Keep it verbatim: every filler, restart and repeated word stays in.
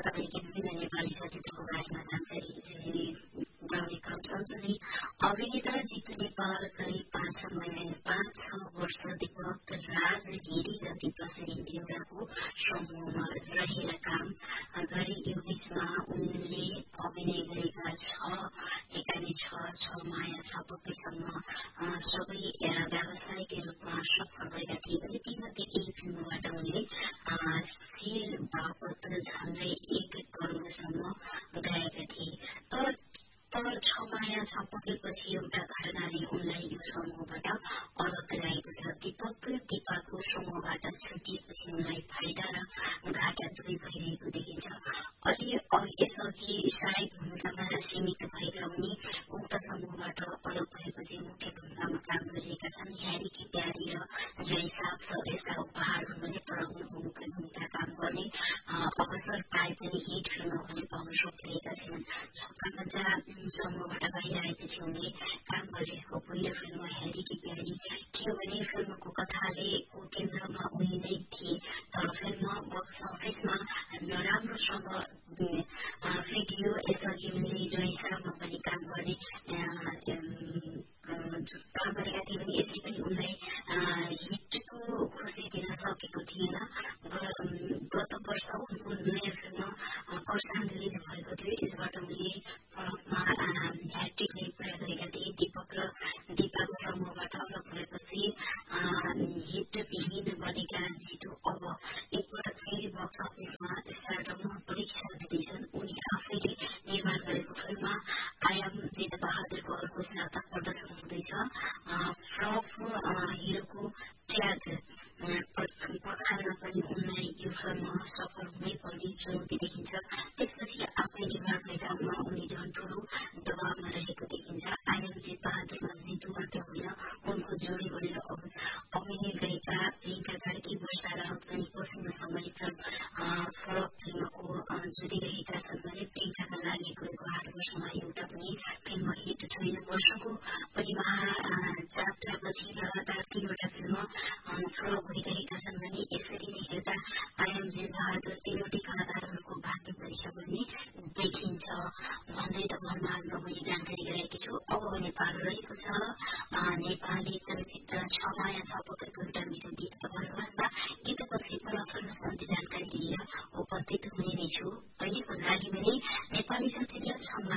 तपाईँले विभिन्न नेपाली चलचित्रको बारेमा जानकारी गराउने क्रम सँगसँगै अभिनेता जितु नेपाल करिब पाँच महिना पाँच छ वर्ष दीपक राज गिरी र दीपा श्री देउराको समूहमा रहेर काम गरे। यो बीचमा उनले अभिनय गरेका छ एकाले छ छ माया छ पक्कैसम्म सबै व्यावसायिक रूपमा सफल भएका थिए भने तीमध्ये केही फिल्मबाट उनले शिर बापत झन्डै एक करोडसम्म गाएका थिए। तर तर छ माया छ पकेपछि एउटा घटनाले उनलाई यो समूहबाट अलग गराएको छ। दीपक दीपाको समूहबाट छुटिएपछि उनलाई फाइदा र घाटा दुवै भइरहेको देखिन्छ। अलि यसअघि सहायक भूमिकामा सीमित भएका उनी उक्त समूहबाट अलग भएपछि मुख्य भूमिकामा काम गरिरहेका छन्। ह्यारी प्यारी र जयसाब यस्ता उपहारहरू भने तर उनको मुख्य भूमिका काम गर्ने अवसर पाए पनि हिट फिल्म भने पाउन सकिरहेका छैनन्। छक्का मजा समूहबाट बाहिर आएपछि उनले काम गरिरहेको पहिलो फिल्म ह्यारी की प्यारी थियो भने फिल्मको कथाले केन्द्रमा उनी नै थिए। तर फिल्म बक्स अफिसमा नराम्रोसँग फिटियो। यसअघि उनले जयसाबमा पनि काम गर्ने काम गरेका थिए भने यसले पनि उनलाई हिटको खुसी दिन सकेको थिएन। गत वर्ष उनको नयाँ फिल्म कर्सान रिलिज भएको थियो। यसबाट उनले फरकमा ह्याट्रिकले पुरा गरेका थिए। दीपक र दीपाको समूहबाट अलग भएपछि हिटविहीन बनेका जितु अब एकपटक फेरि बक्स अफिसमा स्टारडममा परीक्षा दिँदैछन्। उनी आफैले निर्माण गरेको फिल्ममा आयाम जित बहादुरको अर्को साता प्रदर्शन हुँदैछ। फ्लप हिरोको ट्याग पखाल्न पनि उनलाई यो फिल्म सफल हुनै पर्ने चुनौती देखिन्छ। त्यसपछि आफै निर्माण भएकामा उनी झन् ठूलो दबावमा रहेको देखिन्छ। आयाम जित बहादुरमा जितु मात्र होइन उनको जोडी बनेर अभिनय गरेका प्रियङ्का कार्की वर्षा राउत पनि पछिल्लो समय फ्लप फिल्मको जुधिरहेका छन् भने प्रियङ्काका लागि गएको आठ वर्षमा एउटा पनि फिल्म हिट छैन। वर्षको पनि महाजात्रापछि लगातार तीनवटा फिल्म फ्लप भइरहेका छन् भने यसरी नै हेर्दा आयाम जित बहादुर तीनवटै कलाकारहरूको भाग्य परीक्षा गर्ने देखिन्छ भन्दै तपाईँहरूमा आज मैले जानकारी गराएकी छु। अब भने पालो रहेको छ नेपाली चलचित्र छ माया छ पकैको एउटा मिठो गीत तपाईँहरूको माझमा। गीतपछि फलफल सम्बन्धी जानकारी लिएर उपस्थित हुने नै छु। अहिलेको लागि भने नेपाली चलचित्र छ